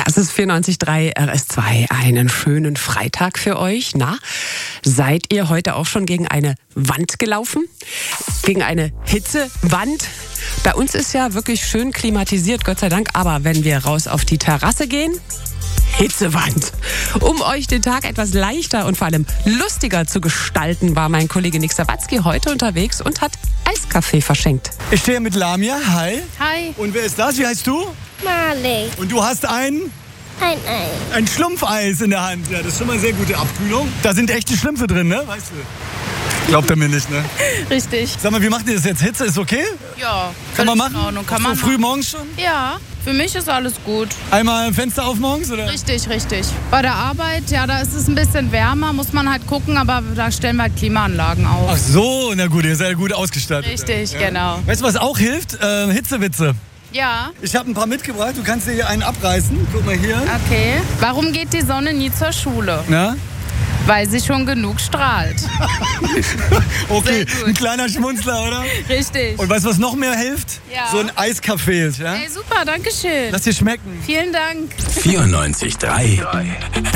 Das ist 94.3 RS2. Einen schönen Freitag für euch. Na, seid ihr heute auch schon gegen eine Wand gelaufen? Gegen eine Hitzewand? Bei uns ist ja wirklich schön klimatisiert, Gott sei Dank. Aber wenn wir raus auf die Terrasse gehen, Hitzewand. Um euch den Tag etwas leichter und vor allem lustiger zu gestalten, war mein Kollege Nick Sawatzki heute unterwegs und hat Eiskaffee verschenkt. Ich stehe mit Lamia. Hi. Hi. Und wer ist das? Wie heißt du? Marley. Und du hast ein Ei. Schlumpfeis in der Hand. Ja, das ist schon mal sehr gute Abkühlung. Da sind echte Schlümpfe drin, ne? Weißt du? Glaubt er mir nicht, ne? Richtig. Sag mal, wie macht ihr das jetzt? Hitze ist okay? Ja. Kann man machen? Kann so man früh morgens schon? Ja, für mich ist alles gut. Einmal Fenster auf morgens, oder? Richtig. Bei der Arbeit, ja, da ist es ein bisschen wärmer, muss man halt gucken, aber da stellen wir halt Klimaanlagen auf. Ach so, na gut, ihr seid gut ausgestattet. Richtig, ja. genau. Weißt du, was auch hilft? Hitzewitze. Ja, Ich habe ein paar mitgebracht. Du kannst dir hier einen abreißen. Guck mal hier. okay. Warum geht die Sonne nie zur Schule? Na? Weil sie schon genug strahlt. Okay, Sehr gut. ein kleiner Schmunzler, oder? Richtig. Und weißt du, was noch mehr hilft? Ja. So ein Eiskaffee. Ja? Hey, super, danke schön. Lass dir schmecken. Vielen Dank. 94.3